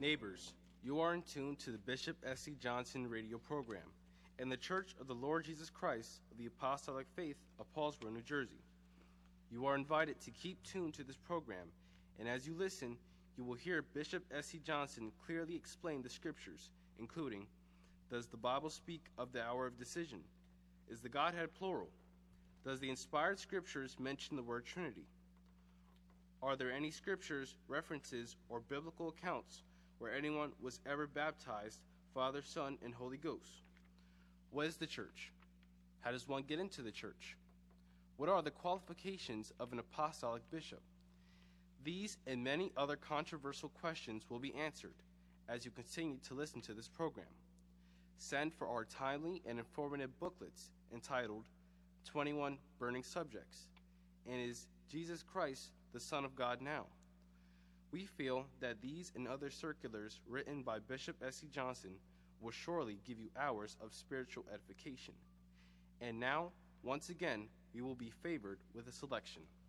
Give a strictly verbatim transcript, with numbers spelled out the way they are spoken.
Neighbors, you are in tune to the Bishop S C Johnson radio program and the Church of the Lord Jesus Christ of the Apostolic Faith of Paulsboro, New Jersey. You are invited to keep tuned to this program, and as you listen, you will hear Bishop S C Johnson clearly explain the scriptures, including, does the Bible speak of the hour of decision? Is the Godhead plural? Does the inspired scriptures mention the word Trinity? Are there any scriptures, references, or biblical accounts where anyone was ever baptized, Father, Son, and Holy Ghost? What is the church? How does one get into the church? What are the qualifications of an apostolic bishop? These and many other controversial questions will be answered as you continue to listen to this program. Send for our timely and informative booklets entitled twenty-one Burning Subjects and Is Jesus Christ the Son of God Now? We feel that these and other circulars written by Bishop S C Johnson will surely give you hours of spiritual edification. And now, once again, we will be favored with a selection.